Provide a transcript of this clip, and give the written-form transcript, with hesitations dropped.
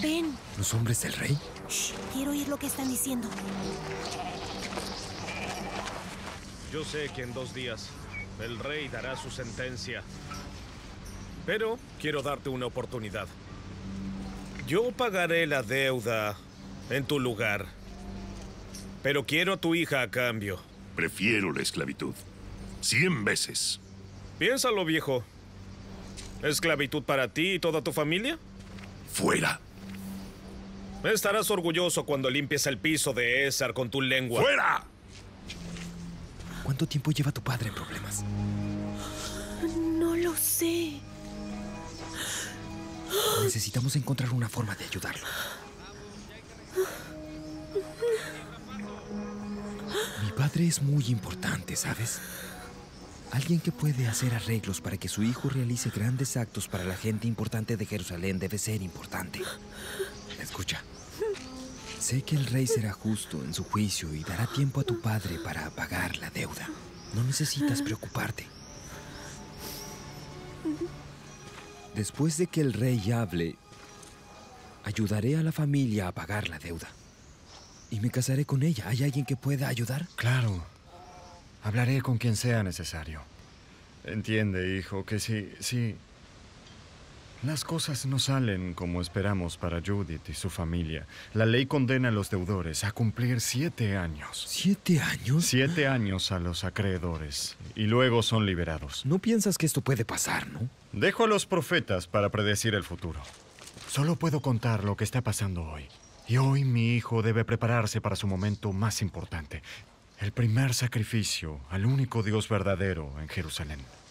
Ven. ¿Los hombres del rey? Shh, quiero oír lo que están diciendo. Yo sé que en 2 días el rey dará su sentencia. Pero quiero darte una oportunidad. Yo pagaré la deuda en tu lugar. Pero quiero a tu hija a cambio. Prefiero la esclavitud. 100 veces. Piénsalo, viejo. ¿Esclavitud para ti y toda tu familia? ¡Fuera! Estarás orgulloso cuando limpies el piso de Ésar con tu lengua. ¡Fuera! ¿Cuánto tiempo lleva tu padre en problemas? No lo sé. Necesitamos encontrar una forma de ayudarlo. Mi padre es muy importante, ¿sabes? Alguien que puede hacer arreglos para que su hijo realice grandes actos para la gente importante de Jerusalén debe ser importante. Escucha. Sé que el rey será justo en su juicio y dará tiempo a tu padre para pagar la deuda. No necesitas preocuparte. Después de que el rey hable, ayudaré a la familia a pagar la deuda. Y me casaré con ella. ¿Hay alguien que pueda ayudar? Claro. Hablaré con quien sea necesario. Entiende, hijo, que si las cosas no salen como esperamos para Judith y su familia, la ley condena a los deudores a cumplir 7 años. ¿7 años? 7 años a los acreedores y luego son liberados. No piensas que esto puede pasar, ¿no? Dejo a los profetas para predecir el futuro. Solo puedo contar lo que está pasando hoy. Y hoy mi hijo debe prepararse para su momento más importante. El primer sacrificio al único Dios verdadero en Jerusalén.